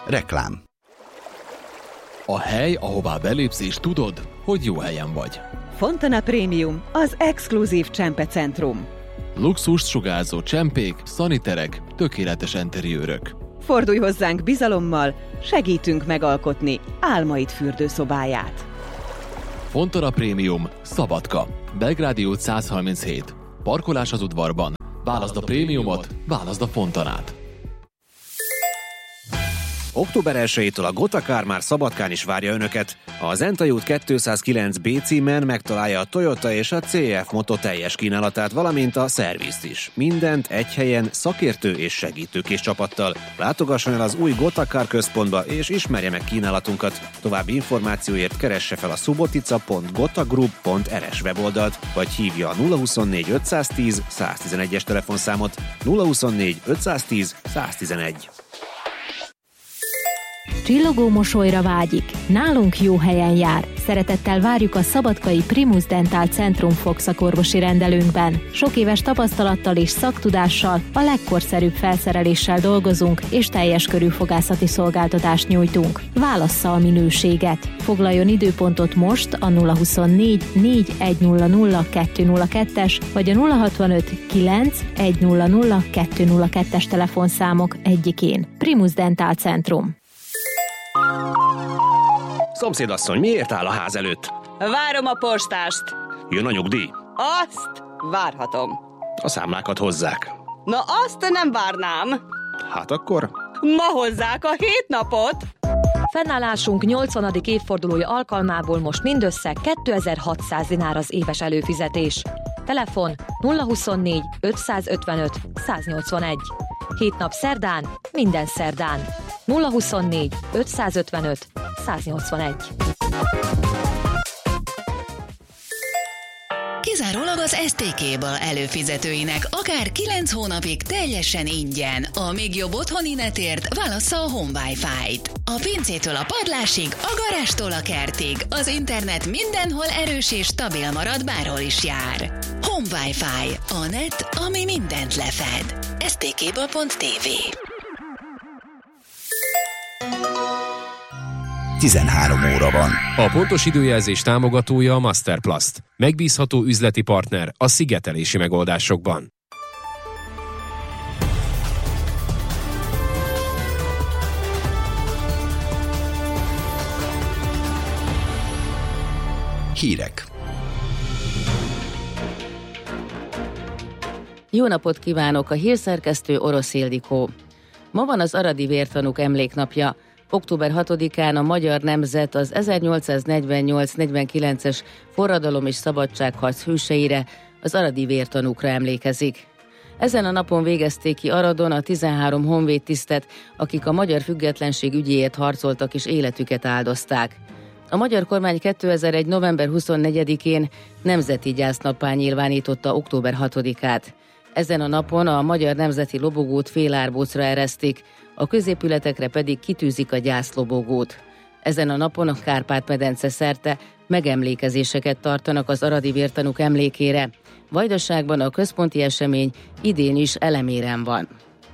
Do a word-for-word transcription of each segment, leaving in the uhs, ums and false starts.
Reklám. A hely, ahová belépsz és tudod, hogy jó helyen vagy. Fontana Premium, az exkluzív csempecentrum. Luxust sugárzó csempék, szaniterek, tökéletes enteriőrök. Fordulj hozzánk bizalommal, segítünk megalkotni álmaid fürdőszobáját. Fontana Premium, Szabadka, Belgrádi út száz harminchét. Parkolás az udvarban. Válaszd a prémiumot, válaszd a Fontanát. október elsejétől a Gotakár már Szabadkán is várja Önöket. A Zentai út kétszázkilenc bé címen megtalálja a Toyota és a cé ef Moto teljes kínálatát, valamint a szervizt is. Mindent egy helyen, szakértő és segítőkés csapattal. Látogasson el az új Gotakár központba és ismerje meg kínálatunkat. További információért keresse fel a subotica pont gotagroup pont er es weboldalt, vagy hívja a nulla huszonnégy ötszáztíz száztizenegyes telefonszámot. nulla huszonnégy ötszáztíz száztizenegy. Csillogó mosolyra vágyik. Nálunk jó helyen jár. Szeretettel várjuk a szabadkai Primus Dental Centrum fogszakorvosi rendelőnkben. Sok éves tapasztalattal és szaktudással, a legkorszerűbb felszereléssel dolgozunk, és teljes körű fogászati szolgáltatást nyújtunk. Válassza a minőséget. Foglaljon időpontot most a nulla huszonnégy négy egy nulla nulla kettő nulla kettes vagy a nulla hatvanöt kilenc egy nulla nulla kettő nulla kettes telefonszámok egyikén. Primus Dental Centrum. Szomszédasszony, miért áll a ház előtt? Várom a postást. Jön a nyugdíj? Azt várhatom. A számlákat hozzák. Na azt nem várnám. Hát akkor? Ma hozzák a hét napot. Fennállásunk nyolcvanadik évfordulója alkalmából most mindössze kétezer-hatszáz dinár az éves előfizetés. Telefon nulla huszonnégy ötszázötvenöt száznyolcvanegy. Hét nap szerdán, minden szerdán. nulla huszonnégy ötszázötvenöt száznyolcvanegy. Kizárólag az es té ká-ból előfizetőinek akár kilenc hónapig teljesen ingyen. A még jobb otthoni netért válassza a Home Wi-Fi-t. A pincétől a padlásig, a garástól a kertig, az internet mindenhol erős és stabil marad, bárhol is jár. Home Wi-Fi, a net, ami mindent lefed. es té ká pont té vé. tizenhárom óra van. A pontos időjelzés támogatója a Masterplast. Megbízható üzleti partner a szigetelési megoldásokban. Hírek. Jó napot kívánok, a hírszerkesztő Orosz Ildikó. Ma van az aradi vértanúk emléknapja. október hatodikán a magyar nemzet az ezernyolcszáznegyvennyolc-negyvenkilences forradalom és szabadságharc hőseire, az aradi vértanúkra emlékezik. Ezen a napon végezték ki Aradon a tizenhárom honvédtisztet, akik a magyar függetlenség ügyéért harcoltak és életüket áldozták. A magyar kormány kétezer-egy. november huszonnegyedikén nemzeti gyásznappá nyilvánította október hatodikát. Ezen a napon a magyar nemzeti lobogót félárbócra eresztik, a középületekre pedig kitűzik a gyászlobogót. Ezen a napon a Kárpát-medence szerte megemlékezéseket tartanak az aradi vértanúk emlékére. Vajdaságban a központi esemény idén is eleméren van.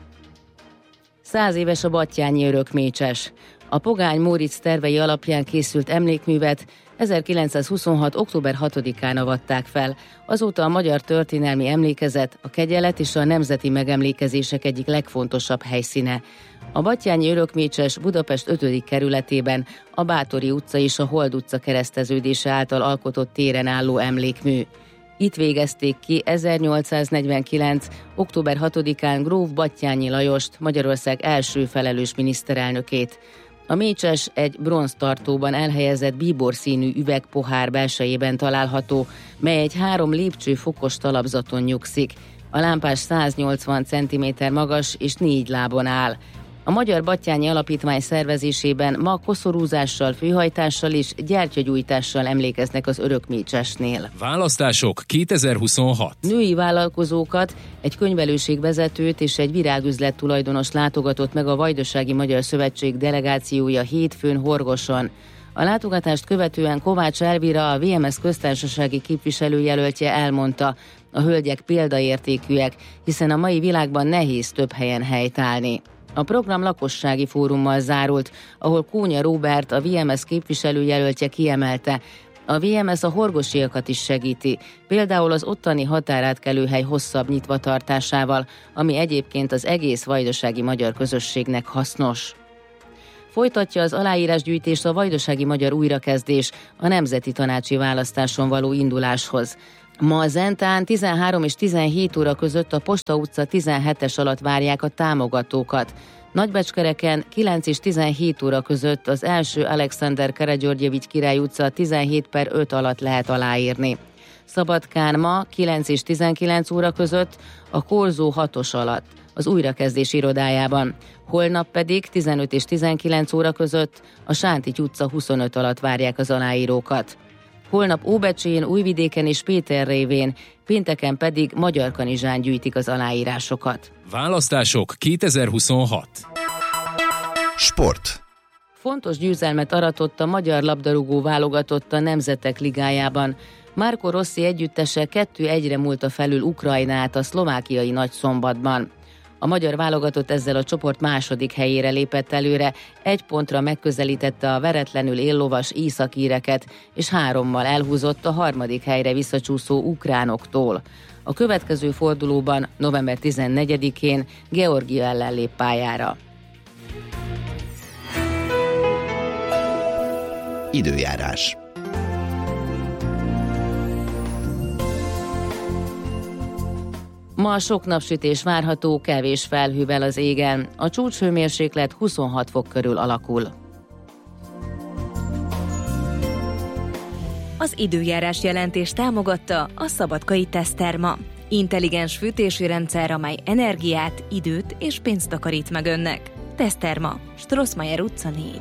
Száz éves a Battyányi örökmécses. A Pogány Móricz tervei alapján készült emlékművet ezerkilencszázhuszonhat. október hatodikán avatták fel. Azóta a magyar történelmi emlékezet, a kegyelet és a nemzeti megemlékezések egyik legfontosabb helyszíne. A Battyányi örökmécses Budapest ötödik kerületében a Báthori utca és a Hold utca kereszteződése által alkotott téren álló emlékmű. Itt végezték ki ezernyolcszáznegyvenkilenc. október hatodikán gróf Battyányi Lajost, Magyarország első felelős miniszterelnökét. A mécses egy bronztartóban elhelyezett bíborszínű üvegpohár belsejében található, mely egy három lépcsőfokos talapzaton nyugszik. A lámpás száznyolcvan centiméter magas és négy lábon áll. A Magyar Battyányi Alapítvány szervezésében ma koszorúzással, főhajtással és gyertyagyújtással emlékeznek az örökmécsesnél. Választások kétezer-huszonhat. Női vállalkozókat, egy könyvelőségvezetőt és egy virágüzlet tulajdonos látogatott meg a Vajdasági Magyar Szövetség delegációja hétfőn Horgoson. A látogatást követően Kovács Elvira, a vé em es köztársasági képviselőjelöltje elmondta, a hölgyek példaértékűek, hiszen a mai világban nehéz több helyen helytállni. A program lakossági fórummal zárult, ahol Kónya Róbert, a vé em es képviselőjelöltje kiemelte, a vé em es a horgosiakat is segíti, például az ottani határátkelőhely hosszabb nyitva tartásával, ami egyébként az egész vajdasági magyar közösségnek hasznos. Folytatja az aláírásgyűjtést a vajdasági magyar újrakezdés a nemzeti tanácsi választáson való induláshoz. Ma a Zentán tizenhárom és tizenhét óra között a Posta utca tizenhetes alatt várják a támogatókat. Nagybecskereken kilenc és tizenhét óra között az első Alexander Karagyörgyevics király utca tizenhét per öt alatt lehet aláírni. Szabadkán ma kilenc és tizenkilenc óra között a Korzó hatos alatt, az újrakezdés irodájában. Holnap pedig tizenöt és tizenkilenc óra között a Sántigy utca huszonöt alatt várják az aláírókat. Holnap Óbecsén, Újvidéken és Péterrévén, pénteken pedig Magyarkanizsán gyűjtik az aláírásokat. Választások kétezer-huszonhat. Sport. Fontos győzelmet aratott a magyar labdarúgó válogatott a Nemzetek Ligájában. Marco Rossi együttese kettő egyre múlta felül Ukrajnát a szlovákiai Nagyszombatban. A magyar válogatott ezzel a csoport második helyére lépett előre, egy pontra megközelítette a veretlenül éllovas északíreket, és hárommal elhúzott a harmadik helyre visszacsúszó ukránoktól. A következő fordulóban november tizennegyedikén Georgia ellen lép pályára. Időjárás. Ma sok napsütés várható, kevés felhővel az égen. A csúcshőmérséklet huszonhat fok körül alakul. Az időjárás jelentés támogatta a Szabadkai Teszterma. Intelligens fűtési rendszer, amely energiát, időt és pénzt takarít meg önnek. Teszterma, Strossmayer utca négy.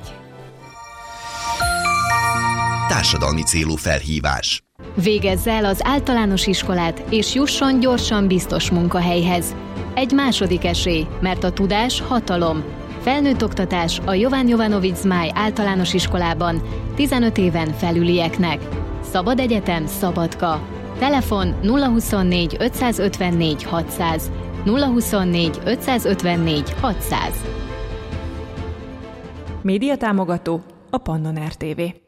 Társadalmi célú felhívás. Végezze el az általános iskolát, és jusson gyorsan biztos munkahelyhez. Egy második esély, mert a tudás hatalom. Felnőtt oktatás a Jovan Jovanović Zmaj általános iskolában tizenöt éven felülieknek. Szabad egyetem Szabadka. Telefon nulla huszonnégy ötszázötvennégy hatszáz, nulla huszonnégy ötszázötvennégy hatszáz. Média támogató a Pannon er té vé.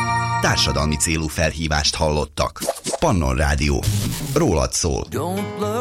Társadalmi célú felhívást hallottak. Pannon Rádió. Rólad szól.